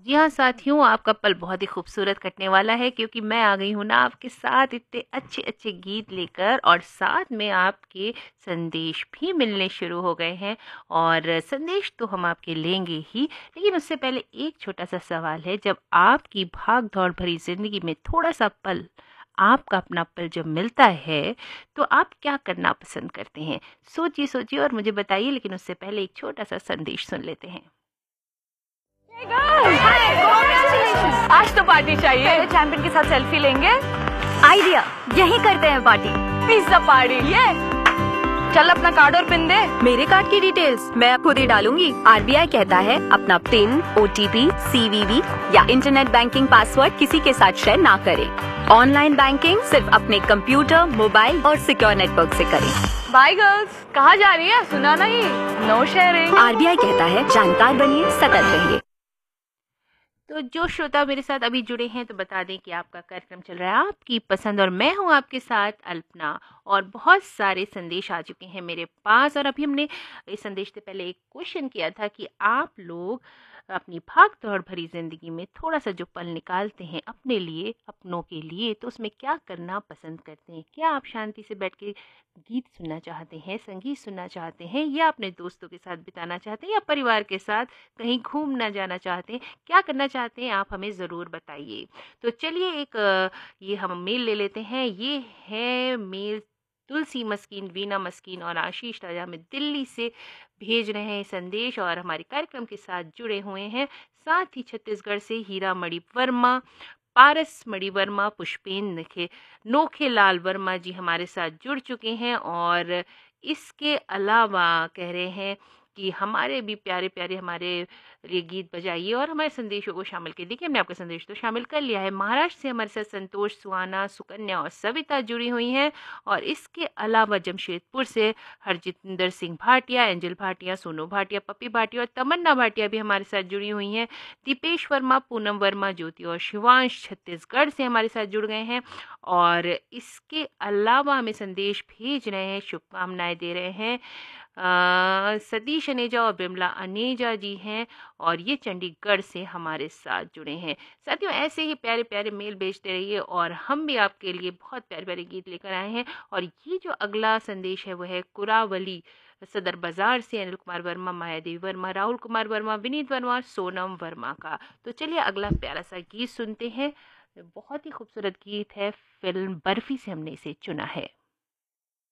जी हाँ साथियों, आपका पल बहुत ही खूबसूरत कटने वाला है क्योंकि मैं आ गई हूँ ना आपके साथ इतने अच्छे अच्छे गीत लेकर, और साथ में आपके संदेश भी मिलने शुरू हो गए हैं। और संदेश तो हम आपके लेंगे ही, लेकिन उससे पहले एक छोटा सा सवाल है। जब आपकी भाग दौड़ भरी जिंदगी में थोड़ा सा पल, आपका अपना पल जब मिलता है, तो आप क्या करना पसंद करते हैं? सोचिए सोचिए और मुझे बताइए, लेकिन उससे पहले एक छोटा सा संदेश सुन लेते हैं। आज तो पार्टी चाहिए। पहले चैंपियन के साथ सेल्फी लेंगे। आइडिया, यही करते हैं पार्टी। Pizza party. ये चल अपना कार्ड और पिन दे। मेरे कार्ड की डिटेल्स मैं खुद ही डालूंगी। आरबीआई कहता है अपना पिन, ओटीपी, सीवीवी या इंटरनेट बैंकिंग पासवर्ड किसी के साथ शेयर ना करें। ऑनलाइन बैंकिंग सिर्फ अपने कंप्यूटर, मोबाइल और सिक्योर नेटवर्क से करें। बाय गर्ल्स, कहाँ जा रही है? सुना नहीं, नो शेयरिंग। आरबीआई कहता है जानकार बनिए, सतर्क रहिए। तो जो श्रोता मेरे साथ अभी जुड़े हैं, तो बता दें कि आपका कार्यक्रम चल रहा है आपकी पसंद, और मैं हूं आपके साथ अल्पना। और बहुत सारे संदेश आ चुके हैं मेरे पास, और अभी हमने इस संदेश से पहले एक क्वेश्चन किया था कि आप लोग अपनी भाग दौड़ भरी जिंदगी में थोड़ा सा जो पल निकालते हैं अपने लिए, अपनों के लिए, तो उसमें क्या करना पसंद करते हैं? क्या आप शांति से बैठ के गीत सुनना चाहते हैं, संगीत सुनना चाहते हैं, या अपने दोस्तों के साथ बिताना चाहते हैं, या परिवार के साथ कहीं घूमना जाना चाहते हैं? क्या करना चाहते हैं आप हमें ज़रूर बताइए। तो चलिए एक ये हम मेल ले लेते हैं। ये है मेल तुलसी मस्कीन, वीना मस्कीन और आशीष राजा में दिल्ली से भेज रहे हैं संदेश, और हमारे कार्यक्रम के साथ जुड़े हुए हैं। साथ ही छत्तीसगढ़ से हीरा मणि वर्मा, पारस मणि वर्मा, पुष्पेन नोखे लाल वर्मा जी हमारे साथ जुड़ चुके हैं। और इसके अलावा कह रहे हैं कि हमारे भी प्यारे प्यारे हमारे लिए गीत बजाइए और हमारे संदेशों को शामिल कीजिए। देखिए, हमने आपका संदेश तो शामिल कर लिया है। महाराष्ट्र से हमारे साथ संतोष, सुहाना, सुकन्या और सविता जुड़ी हुई हैं। और इसके अलावा जमशेदपुर से हरजिंदर सिंह भाटिया, एंजल भाटिया, सोनू भाटिया, पप्पी भाटिया और तमन्ना भाटिया भी हमारे साथ जुड़ी हुई हैं। दीपेश वर्मा, पूनम वर्मा, ज्योति और शिवांश छत्तीसगढ़ से हमारे साथ जुड़ गए हैं। और इसके अलावा हमें संदेश भेज रहे हैं, शुभकामनाएं दे रहे हैं सतीश अनेजा और बिमला अनेजा जी हैं, और ये चंडीगढ़ से हमारे साथ जुड़े हैं। साथियों, ऐसे ही प्यारे प्यारे मेल भेजते रहिए, और हम भी आपके लिए बहुत प्यारे प्यारे गीत लेकर आए हैं। और ये जो अगला संदेश है वो है कुरावली सदर बाजार से अनिल कुमार वर्मा, मायादेवी वर्मा, राहुल कुमार वर्मा, विनीत वर्मा और सोनम वर्मा का। तो चलिए अगला प्यारा सा गीत सुनते हैं। बहुत ही खूबसूरत गीत है, फिल्म बर्फी से हमने इसे चुना है।